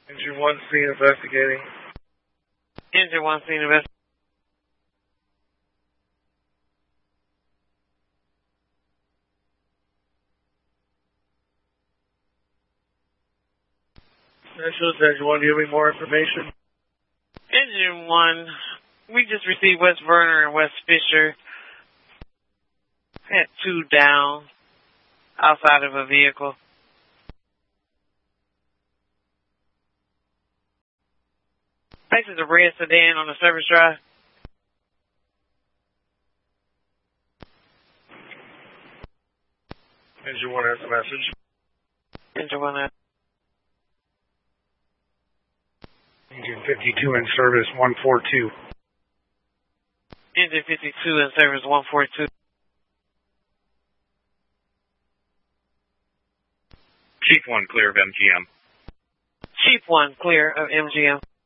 Engine 1 scene investigating. Engine 1 scene investigating. National Engine 1, do you have any more information? Engine 1, we just received West Verner and West Fisher. Had 2 down outside of a vehicle. This is a red sedan on the service drive. Engine 1 has a message. Engine 1 has. Engine 52 in service 142. Engine 52 in service 142. Chief 1 clear of MGM. Chief 1 clear of MGM.